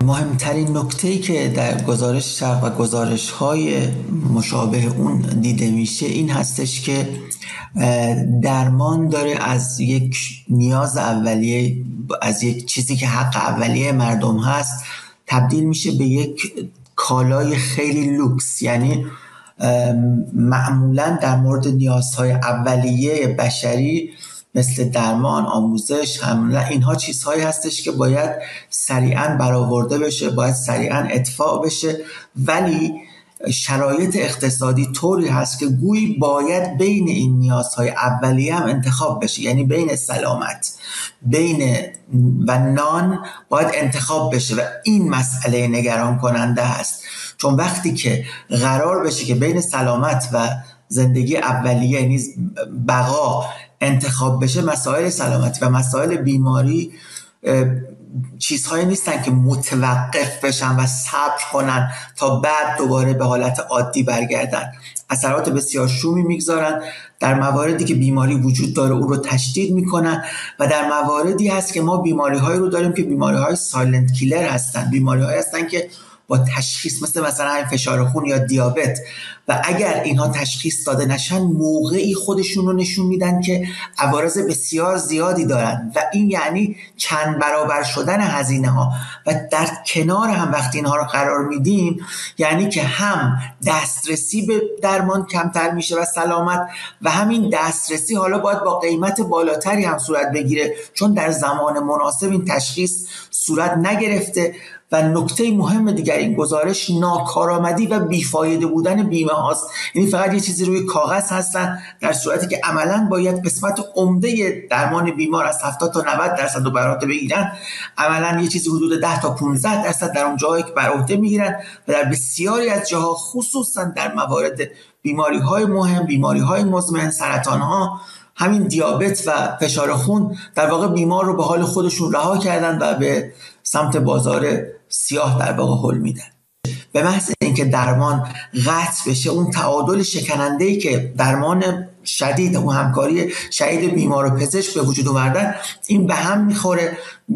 مهمترین نکته‌ای که در گزارش شرق و گزارش‌های مشابه اون دیده میشه این هستش که درمان داره از یک نیاز اولیه، از یک چیزی که حق اولیه مردم هست، تبدیل میشه به یک کالای خیلی لوکس. یعنی معمولاً در مورد نیازهای اولیه بشری مثل درمان، آموزش، حمله، اینها چیزهایی هستش که باید سریعاً برآورده بشه، باید سریعاً ادفاع بشه، ولی شرایط اقتصادی طوری هست که گویی باید بین این نیازهای اولیه هم انتخاب بشه. یعنی بین سلامت و نان باید انتخاب بشه و این مسئله نگران کننده هست، چون وقتی که قرار بشه که بین سلامت و زندگی اولیه یعنی بقا انتخاب بشه، مسائل سلامتی و مسائل بیماری چیزهایی نیستن که متوقف بشن و صبر کنن تا بعد دوباره به حالت عادی برگردن. اثرات بسیار شومی میگذارن. در مواردی که بیماری وجود داره اون رو تشدید میکنن و در مواردی هست که ما بیماری‌هایی رو داریم که بیماری‌های سایلنت کیلر هستن، بیماری‌هایی هستن که با تشخیص مثلا همین فشار خون یا دیابت، و اگر اینها تشخیص داده نشن موقعی خودشون رو نشون میدن که عوارض بسیار زیادی دارن و این یعنی چند برابر شدن هزینه ها. و در کنار هم وقتی اینها رو قرار میدیم یعنی که هم دسترسی به درمان کمتر میشه و سلامت، و همین دسترسی حالا باید با قیمت بالاتری هم صورت بگیره چون در زمان مناسب این تشخیص صورت نگرفته. و نکته مهم دیگر این گزارش ناکارآمدی و بیفایده بودن بیمه هاست. یعنی فقط یه چیزی روی کاغذ هستن در صورتی که عملاً باید قسمت عمده درمان بیمار از 70 تا 90% رو بر عهده بگیرن، عملاً یه چیزی حدود 10 تا 15% در اون جاهایی که بر عهده میگیرن و در بسیاری از جاها خصوصاً در موارد بیماری‌های مهم، بیماری‌های مزمن، سرطان‌ها، همین دیابت و فشار خون، در واقع بیمار رو به حال خودشون رها کردن و به سمت بازار سیاه در واقع هل میدن. به محض اینکه درمان قطع بشه، اون تعادل شکننده‌ای که درمان شدید و همکاری شدید بیمار و پزشک به وجود آوردن، این به هم میخوره.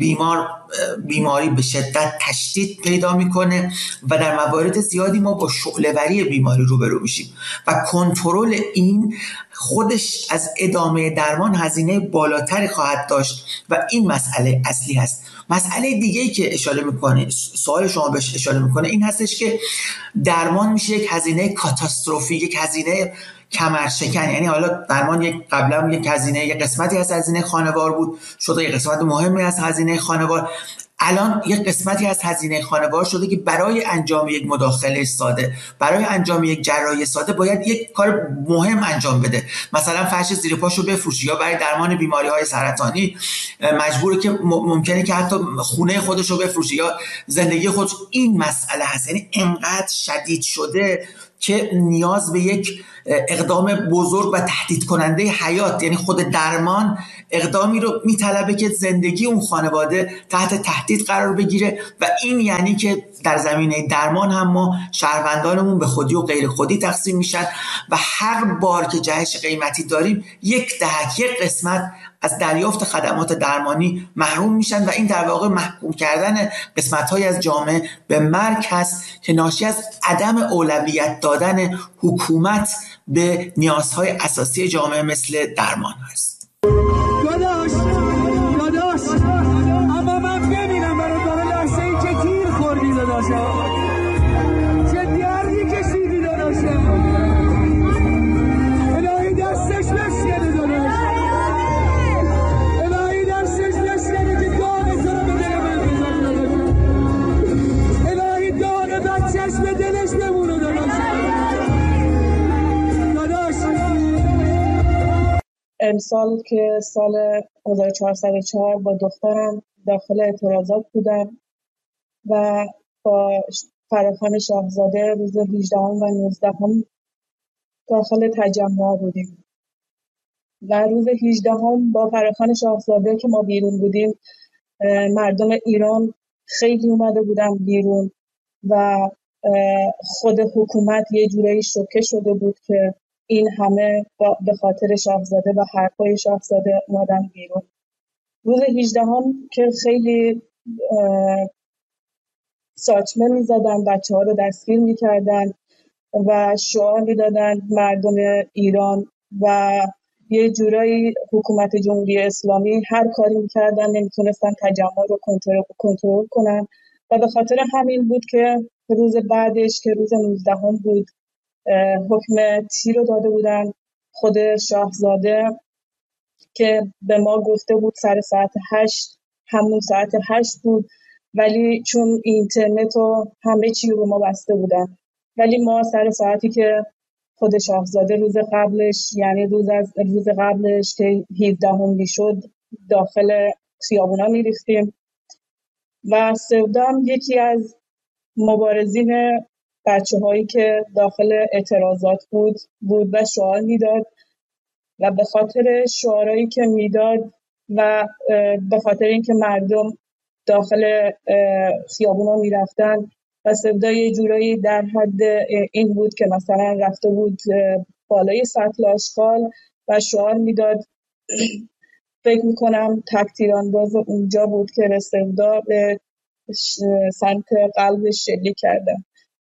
بیماری به شدت تشدید پیدا میکنه و در موارد زیادی ما با شعله‌وری بیماری روبرو میشیم و کنترل این خودش از ادامه درمان هزینه بالاتری خواهد داشت و این مسئله اصلی هست. مسئله دیگه‌ای که اشاره میکنه، سوال شما بهش اشاره میکنه، این هستش که درمان میشه یک هزینه کاتاستروفی، یک هزینه کمرشکن. یعنی حالا درمان قبلا یک هزینه، یک قسمتی از هزینه خانوار بود، شده یک قسمت مهمی از هزینه خانوار. الان یک قسمتی از هزینه خانوار شده که برای انجام یک مداخله ساده، برای انجام یک جراحی ساده باید یک کار مهم انجام بده. مثلا فرش زیر پاشو بفروشی، یا برای درمان بیماری‌های سرطانی مجبوره که ممکنه که حتی خونه خودشو بفروشی یا زندگی خودش. این مسئله هست، یعنی انقدر شدید شده که نیاز به یک اقدام بزرگ و تهدید کننده حیات، یعنی خود درمان اقدامی رو میطلبه که زندگی اون خانواده تحت تهدید قرار بگیره و این یعنی که در زمینه درمان هم ما شهروندانمون به خودی و غیر خودی تقسیم میشن و هر بار که جهش قیمتی داریم یک قسمت از دریافت خدمات درمانی محروم میشن و این در واقع محکوم کردن قسمت‌های از جامعه به مرگ هست که ناشی از عدم اولویت دادن حکومت به نیازهای اساسی جامعه مثل درمان هست. داداش اما من ببینم برای لحظه ای که تیر خوردی داداش، چه دردی کشیدی داداش، الهی دستش بشکنه داداش، الهی دستش بشکنه که دان تو رو به دل من بزن داداش، الهی دان بچهش به دلش بمونه داداش. امسال که سال 1404 با دخترم داخل اعتراضات بودم و با فراخوان شاهزاده روز 18 و 19 داخل تجمع بودیم و روز 18 با فراخوان شاهزاده که ما بیرون بودیم، مردم ایران خیلی اومده بودن بیرون و خود حکومت یه جورایی شوکه شده بود که این همه به خاطر شاهزاده و حرفای شاهزاده اومدن بیرون. روز 18 که خیلی ساچمه میزدن، بچه ها رو دستگیر میکردن و شعار میدادن مردم ایران و یه جورایی حکومت جمهوری اسلامی هر کاری میکردن نمیتونستن تجمع رو کنترل کنن و به خاطر همین بود که روز بعدش که روز 19 بود حکم تیر رو داده بودن. خود شاهزاده که به ما گفته بود سر ساعت 8 همون ساعت 8 بود، ولی چون اینترنت و همه چی رو ما بسته بودن، ولی ما سر ساعتی که خود شاهزاده روز قبلش، یعنی روز قبلش که 17 شد، داخل خیابونا میریختیم و سودام یکی از مبارزین بچه هایی که داخل اعتراضات بود و شعار میداد و به خاطر شعارهایی که میداد و به خاطر اینکه مردم داخل خیابونا میرفتن و سودا یه جورایی در حد این بود که مثلا رفته بود بالای سطل آشغال و شعار میداد. فکر میکنم تک‌تیرانداز اونجا بود که سودا به سمت قلبش شلیک کرده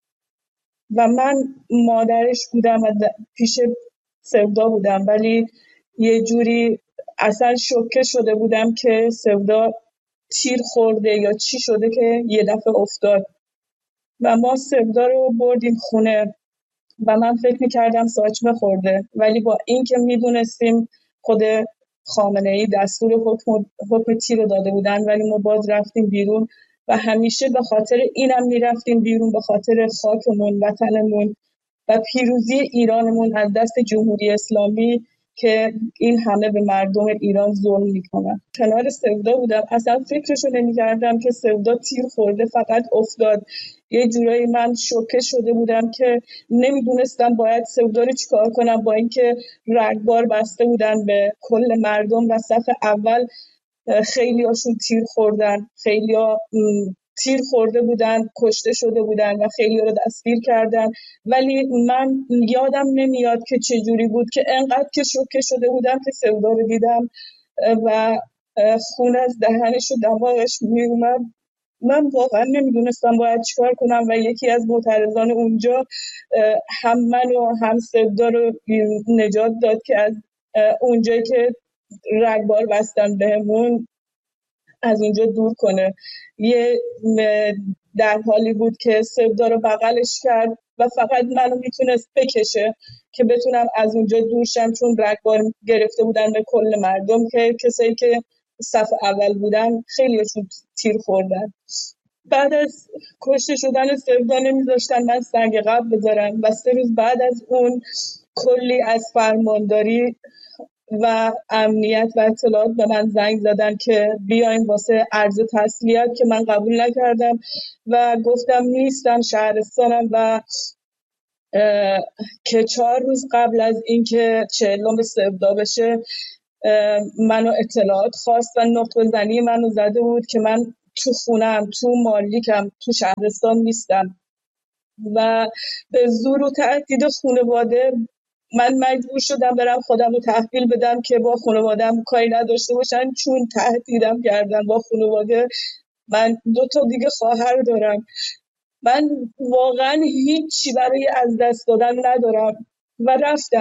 و من مادرش بودم و پیش سودا بودم، ولی یه جوری اصلا شوکه شده بودم که سودا تیر خورده یا چی شده که یه دفعه افتاد و ما سودا رو بردیم خونه و من فکر میکردم ساچمه خورده، ولی با این که میدونستیم خود خامنه‌ای دستور حکم تیر رو داده بودن، ولی ما باز رفتیم بیرون و همیشه به خاطر اینم میرفتیم بیرون، به خاطر خاکمون، وطنمون و پیروزی ایرانمون از دست جمهوری اسلامی که این همه به مردم ایران ظلم میکنن. کنار سودا بودم، اصلا فکرشو نمیکردم که سودا تیر خورده، فقط افتاد. یه جورایی من شوکه شده بودم که نمیدونستم باید سودا رو چیکار کنم، با اینکه رگبار بسته بودن به کل مردم و صف اول خیلی هاشون تیر خوردن، خیلی ها تیر خورده بودن، کشته شده بودن و خیلی ها رو دستگیر کردن، ولی من یادم نمیاد که چجوری بود که انقدر که شوکه شده بودم که سودا رو دیدم و خون از دهنش و دماغش میومد. من واقعا نمیدونستم باید چیکار کنم و یکی از معترضان اونجا هم من و هم سودا رو نجات داد که از اونجایی که رگبار بستن بهمون از اونجا دور کنه. یه در حالی بود که سودا رو بغلش کرد و فقط منو میتونست بکشه که بتونم از اونجا دور شم، چون رگبار گرفته بودن به کل مردم که کسایی که صف اول بودن خیلیشون تیر خوردن. بعد از کشته شدن سودا نمیذاشتن من سنگ قبر بذارم و 3 روز بعد از اون کلی از فرمانداری و امنیت و اطلاعات به من زنگ زدن که بیاین واسه عرض تسلیت، که من قبول نکردم و گفتم نیستم، شهرستانم و که 4 روز قبل از اینکه 40 سودا بشه منو اطلاعات خواست و نقطه زنی منو زده بود که من تو خونم، تو مالکم، تو شهرستان نیستم و به زور و تهدید خانواده من مجبور شدم برم خودم رو تحویل بدم که با خانواده‌ام کاری نداشته باشن، چون تهدیدم کردن با خانواده. من 2 تا دیگه خواهر دارم، من واقعا هیچی برای از دست دادن ندارم و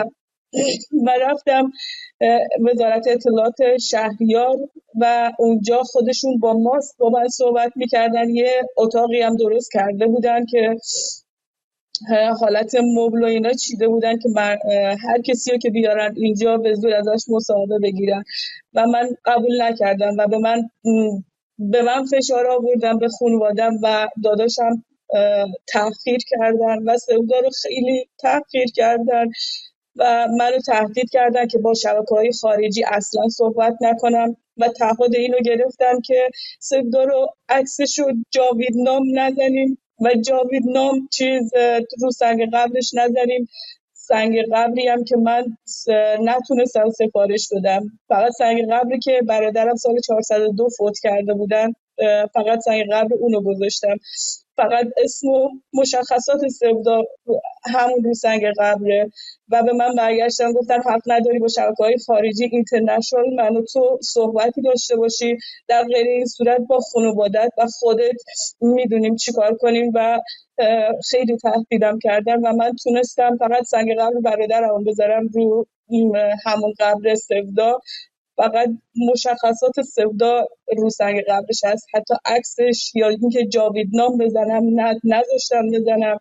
رفتم وزارت اطلاعات شهریار و اونجا خودشون با من صحبت میکردن. یه اتاقی هم درست کرده بودن که حالت مبل و اینا چیده بودن که هر کسی رو که بیارن اینجا به زور ازش مصاحبه بگیرن و من قبول نکردم و به من فشار آوردن، به خانوادم و داداشم تحقیر کردن و سودا رو خیلی تحقیر کردن و منو تهدید کردن که با شبکه‌های خارجی اصلا صحبت نکنم و تعهد اینو گرفتم که سودا رو عکسشو جاویدنام نزنیم و جاویدنام رو سنگ قبرش نزنیم. سنگ قبری هم که من نتونستم سفارش بدم، فقط سنگ قبری که برادرم سال 402 فوت کرده بودن فقط سنگ قبر اونو گذاشتم، فقط اسم و مشخصات سفدا همون رو سنگ قبره و به من برگشتن گفتن حق نداری با شبکه‌های خارجی اینترنشنال من و تو صحبتی داشته باشی، در غیر این صورت با خانوادت و خودت میدونیم چی کار کنیم و خیلی تهدیدم کردن و من تونستم فقط سنگ قبر برادرم بذارم رو همون قبر سفدا، فقط مشخصات سفدا رو سنگ قبرش هست، حتی عکسش یا اینکه جاویدنام بزنم نذاشتم بزنم.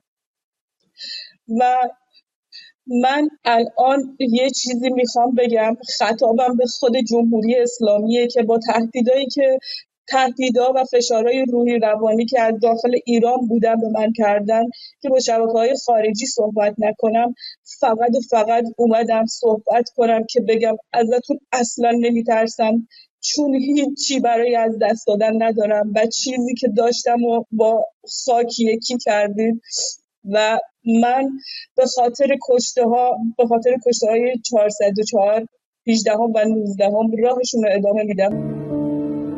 و من الان یه چیزی میخوام بگم، خطابم به خود جمهوری اسلامیه که با تهدیدا و فشارهای روحی روانی که از داخل ایران بودن به من کردن که با شبکه‌های خارجی صحبت نکنم، فقط اومدم صحبت کنم که بگم ازتون اصلا نمیترسم، چون هیچی برای از دست دادن ندارم و چیزی که داشتم و با خاک یکی کردید و من به خاطر کشته های 404 18 و 19 راهشون رو ادامه میدم.